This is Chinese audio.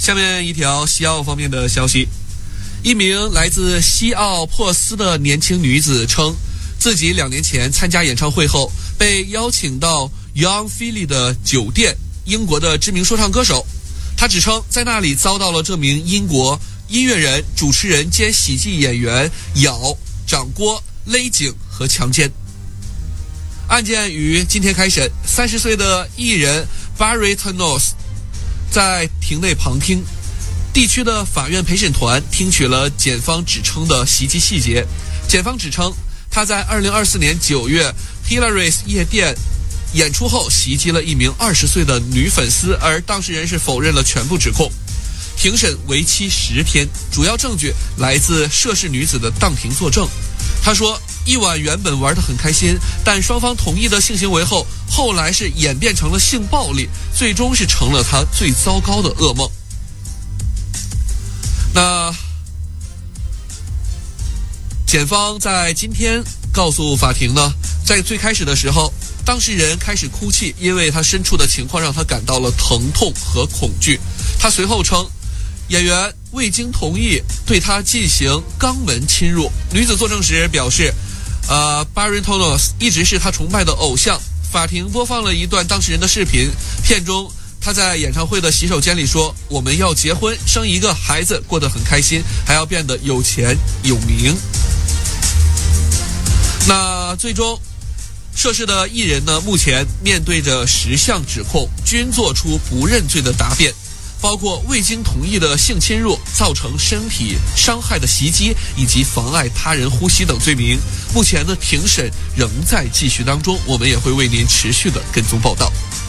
下面一条西澳方面的消息，一名来自西澳珀斯的年轻女子称，自己2年前参加演唱会后，被邀请到 Young Philly 的酒店，英国的知名说唱歌手。她指称在那里遭到了这名英国音乐人、主持人兼喜剧演员咬、掌掴、勒颈和强奸。案件于今天开审，30岁的艺人 Barry Tonos 在庭内旁听。地区的法院陪审团听取了检方指称的袭击细节。检方指称，他在2024年9月 Hillary's 夜店演出后袭击了一名20岁的女粉丝，而当事人是否认了全部指控。庭审为期10天，主要证据来自涉事女子的当庭作证。她说，一晚原本玩得很开心，但双方同意的性行为后来是演变成了性暴力，最终是成了她最糟糕的噩梦。那检方在今天告诉法庭呢，在最开始的时候，当事人开始哭泣，因为他身处的情况让他感到了疼痛和恐惧。他随后称，演员未经同意对他进行肛门侵入。女子作证时表示，Barry Tonos 一直是他崇拜的偶像。法庭播放了一段当事人的视频，片中他在演唱会的洗手间里说，我们要结婚，生一个孩子，过得很开心，还要变得有钱有名。那最终涉事的艺人呢，目前面对着10项指控，均做出不认罪的答辩，包括未经同意的性侵入、造成身体伤害的袭击以及妨碍他人呼吸等罪名。目前的庭审仍在继续当中，我们也会为您持续的跟踪报道。